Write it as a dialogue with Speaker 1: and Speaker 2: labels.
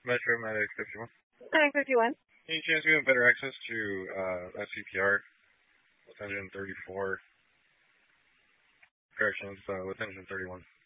Speaker 1: Metro Medic 51.
Speaker 2: 951.
Speaker 1: Any chance we have better access to SCPR with engine 34? Corrections, with engine 31.